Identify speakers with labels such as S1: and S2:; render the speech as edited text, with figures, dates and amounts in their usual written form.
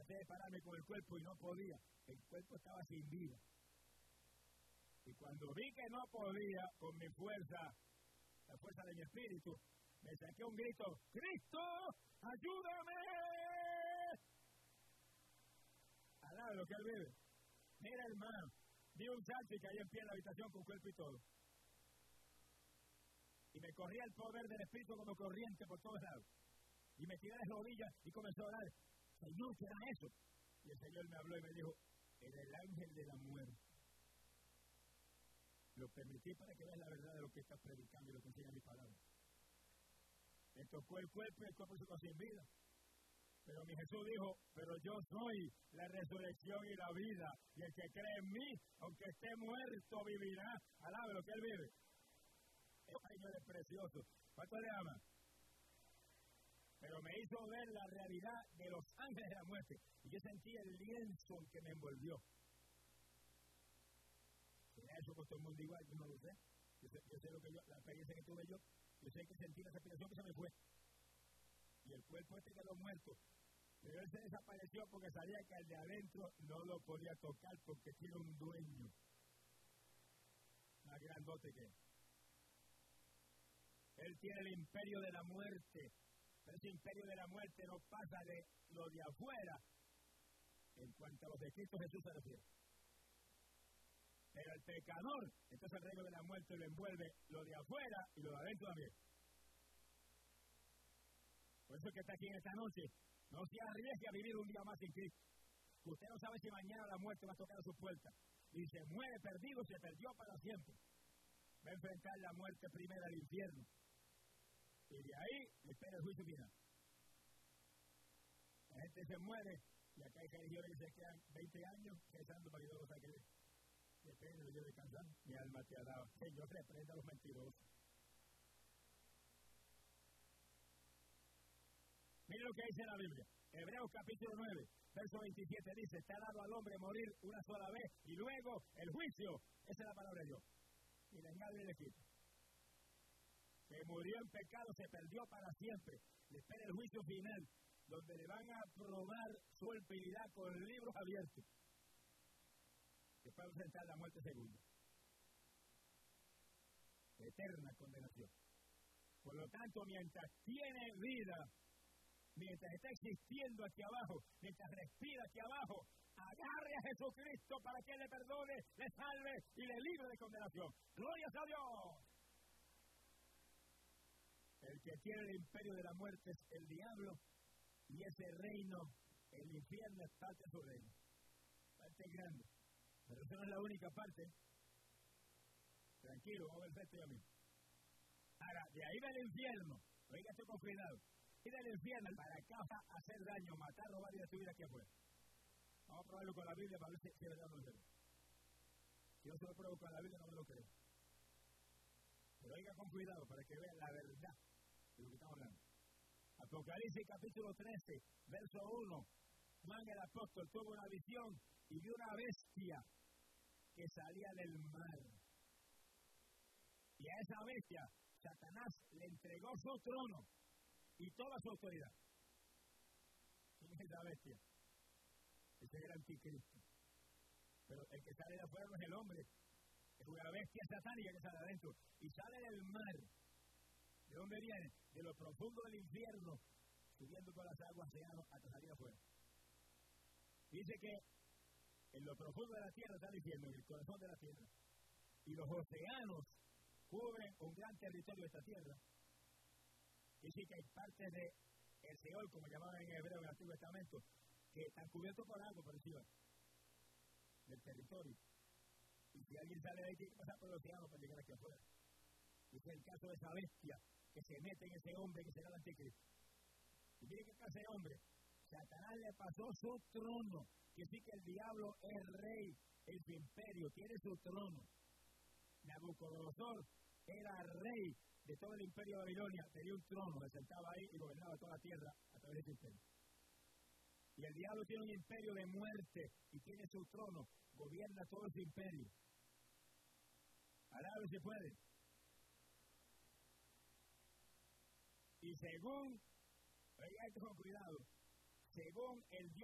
S1: traté de pararme con el cuerpo y no podía. El cuerpo estaba sin vida. Y cuando vi que no podía, con mi fuerza, la fuerza de mi espíritu, me saqué un grito: ¡Cristo, ayúdame! Alaba lo que él vive. Mira, hermano, di un salto y caí en pie en la habitación con cuerpo y todo. Y me corría el poder del Espíritu como corriente por todos lados. Y me tiré de rodillas y comenzó a orar: Señor, ¿qué era eso? Y el Señor me habló y me dijo: era el ángel de la muerte. Lo permití para que veas la verdad de lo que estás predicando y lo que enseña mi palabra. Me tocó el cuerpo y el cuerpo se quedó sin vida. Pero mi Jesús dijo: pero yo soy la resurrección y la vida. Y el que cree en mí, aunque esté muerto, vivirá. Alabe lo que él vive. El Señor es precioso. ¿Cuánto le ama? Pero me hizo ver la realidad de los ángeles de la muerte. Y yo sentí el lienzo que me envolvió. ¿Era eso con todo el mundo igual? Yo no lo sé. Yo sé lo que yo, la experiencia que tuve yo. Yo sé que sentí la respiración que se me fue. Y el cuerpo este quedó muerto. Pero él se desapareció porque sabía que al de adentro no lo podía tocar porque tiene un dueño más grandote que él. Él tiene el imperio de la muerte. Pero ese imperio de la muerte no pasa de lo de afuera en cuanto a los de Cristo Jesús se refiere. Pero el pecador, entonces el reino de la muerte lo envuelve lo de afuera y lo de adentro también. Por eso es que está aquí en esta noche. No se arriesgue a vivir un día más sin Cristo. Usted no sabe si mañana la muerte va a tocar a su puerta. Y se muere perdido, se perdió para siempre. Va a enfrentar la muerte primera al infierno. Y de ahí le espera el juicio final. La gente se muere y acá hay religiones que se quedan 20 años rezando para que Dios los saque. Depende, yo descansar. Mi alma te ha dado. Señor, reprenda a los mentirosos. Mire lo que dice la Biblia. Hebreos capítulo 9, verso 27 dice: está dado al hombre morir una sola vez y luego el juicio. Esa es la palabra de Dios. Y le añade el equipo. Que murió en pecado, se perdió para siempre. Le espera el juicio final, donde le van a probar su culpabilidad con libros abiertos. Después de enfrentar la muerte segunda. Eterna condenación. Por lo tanto, mientras tiene vida, mientras está existiendo aquí abajo, mientras respira aquí abajo, agarre a Jesucristo para que le perdone, le salve y le libre de condenación. ¡Gloria a Dios! El que tiene el imperio de la muerte es el diablo, y ese reino, el infierno, es parte de su reino. Parte grande. Pero eso no es la única parte. Tranquilo, vamos a ver el resto ya mismo. Ahora, de ahí va el infierno. Oiga esto con cuidado. Y del infierno para acá va a hacer daño, matar, robar y destruir aquí afuera. Vamos a probarlo con la Biblia para ver si es verdad o no es verdad. Si yo se lo pruebo con la Biblia, no me lo creo. Pero oiga con cuidado para que vean la verdad de lo que estamos hablando. Apocalipsis capítulo 13, verso 1. Juan el apóstol tuvo una visión y vio una bestia que salía del mar. Y a esa bestia, Satanás le entregó su trono y toda su autoridad. ¿Quién es esa bestia? Ese es el anticristo. Pero el que sale de afuera no es el hombre, es una bestia satánica que sale adentro y sale del mar. ¿De dónde viene? De lo profundo del infierno, subiendo por las aguas hasta salir afuera. Dice que en lo profundo de la tierra está el infierno, en el corazón de la tierra. Y los océanos cubren un gran territorio de esta tierra. Dice que hay partes de el Seol, como llamaban en hebreo en el Antiguo Testamento, que están cubiertos por agua por encima del territorio. Y si alguien sale de ahí, tiene que pasar por el océano para llegar aquí afuera. Ese es el caso de esa bestia que se mete en ese hombre que será el anticristo. Y mire qué clase de hombre. Satanás le pasó su trono, que sí que el diablo es rey en su imperio, tiene su trono. Nabucodonosor era rey de todo el imperio de Babilonia, tenía un trono, se sentaba ahí y gobernaba toda la tierra a través de ese imperio. Y el diablo tiene un imperio de muerte y tiene su trono, gobierna todo ese imperio. Alaba si puede. Y según, oiga esto con cuidado, según el Dios